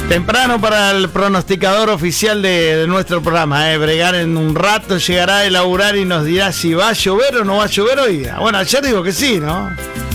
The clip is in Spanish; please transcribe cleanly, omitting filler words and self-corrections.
Temprano para el pronosticador oficial de nuestro programa, Bregar en un rato llegará a elaborar y nos dirá si va a llover o no va a llover hoy día. Bueno, ayer digo que sí, ¿no?